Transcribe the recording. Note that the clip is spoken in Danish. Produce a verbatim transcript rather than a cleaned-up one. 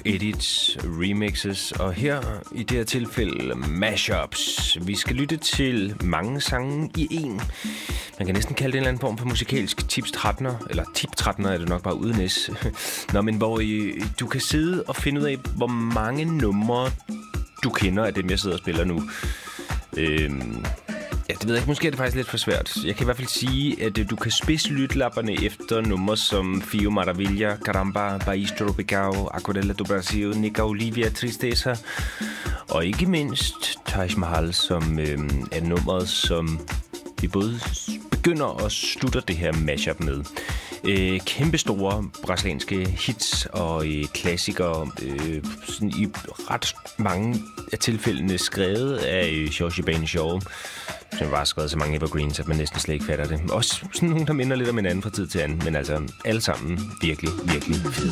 edits, remixes, og her i det her tilfælde mashups. Vi skal lytte til mange sange i en. Man kan næsten kalde det en eller anden form for musikalsk tips trettener, eller tip trettener er det nok bare uden S. Nå, men hvor I, du kan sidde og finde ud af, hvor mange numre du kender af dem, jeg sidder og spiller nu. Øhm, ja, det ved jeg ikke. Måske er det faktisk lidt for svært. Jeg kan i hvert fald sige, at du kan spidse lytlapperne efter numre som Fio Maravilla, Caramba, País Tropical, Aquarela do Brasil, Nica Olivia, Tristeza, og ikke mindst Taj Mahal, som øhm, er nummeret, som vi både begynder og slutter det her mashup med. Øh, kæmpestore brasilianske hits og øh, klassikere, øh, sådan i ret mange af tilfældene skrevet af øh, Jorge Ben-Jor, som var skrevet så mange evergreens, at man næsten slet ikke fatter det. Også sådan nogle, der minder lidt om hinanden fra tid til anden, men altså alle sammen virkelig, virkelig fede.